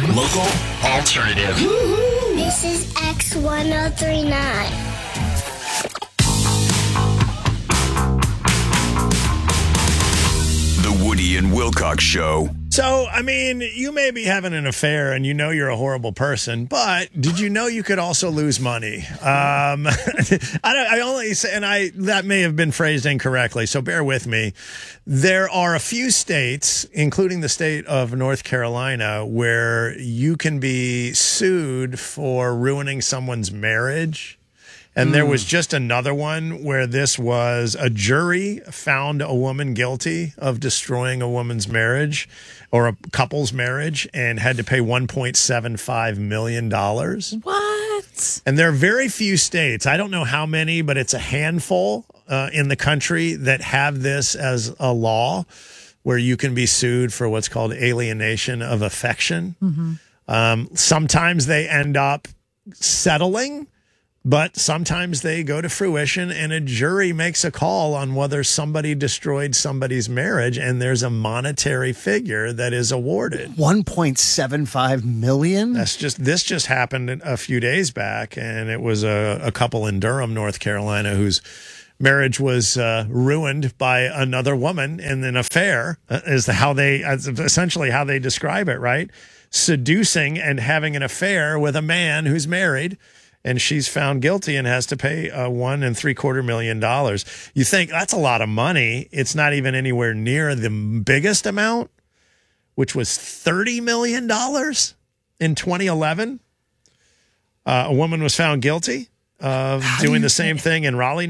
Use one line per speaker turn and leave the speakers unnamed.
Local alternative.
This is X1039.
The Woody and Wilcox Show.
So, I mean, you may be having an affair and you know you're a horrible person, but did you know you could also lose money? That may have been phrased incorrectly, so bear with me. There are a few states, including the state of North Carolina, where you can be sued for ruining someone's marriage. And there was just another one where this was a jury found a woman guilty of destroying a woman's marriage or a couple's marriage and had to pay $1.75 million.
What?
And there are very few states, I don't know how many, but it's a handful in the country that have this as a law where you can be sued for what's called alienation of affection. Sometimes they end up settling. But sometimes they go to fruition and a jury makes a call on whether somebody destroyed somebody's marriage and there's a monetary figure that is awarded.
$1.75 million?
This just happened a few days back, and it was a couple in Durham, North Carolina, whose marriage was ruined by another woman in an affair, is essentially how they describe it, right? Seducing and having an affair with a man who's married. And she's found guilty and has to pay $1.75 million. You think that's a lot of money. It's not even anywhere near the biggest amount, which was $30 million in 2011. A woman was found guilty of doing the same thing in Raleigh,